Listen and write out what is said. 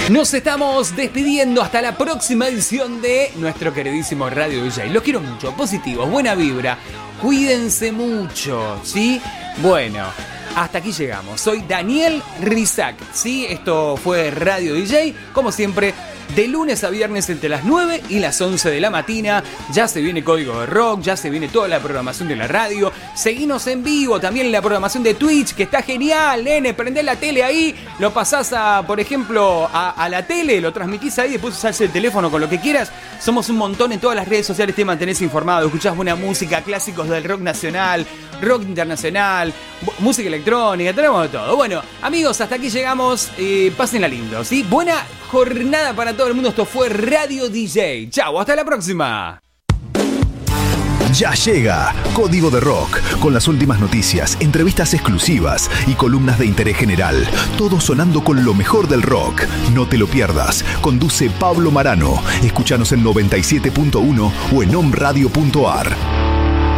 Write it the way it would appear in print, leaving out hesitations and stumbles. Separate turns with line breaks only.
Nos estamos despidiendo hasta la próxima edición de nuestro queridísimo Radio DJ. Los quiero mucho, positivos, buena vibra. Cuídense mucho, ¿sí? Bueno, hasta aquí llegamos. Soy Daniel Rizak, ¿sí? Esto fue Radio DJ, como siempre, de lunes a viernes entre las 9 y las 11 de la mañana. Ya se viene Código de Rock, ya se viene toda la programación de la radio. Seguinos en vivo también en la programación de Twitch, que está genial, nene. Prendés la tele ahí, lo pasás por ejemplo, a la tele, lo transmitís ahí, después usás el teléfono con lo que quieras. Somos un montón en todas las redes sociales, te mantenés informado, escuchás buena música, clásicos del rock nacional, rock internacional, música electrónica, tenemos de todo. Bueno, amigos, hasta aquí llegamos. Pásenla lindo, ¿sí? Buena jornada para todo el mundo. Esto fue Radio DJ. Chau, hasta la próxima.
Ya llega Código de Rock, con las últimas noticias, entrevistas exclusivas y columnas de interés general. Todo sonando con lo mejor del rock. No te lo pierdas. Conduce Pablo Marano. Escúchanos en 97.1 o en omradio.ar.